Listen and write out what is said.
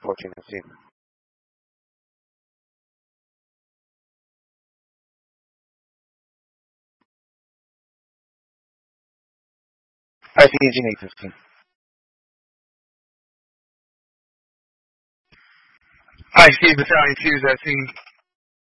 14 and 15. I see engine 815. I see battalion 2's at scene.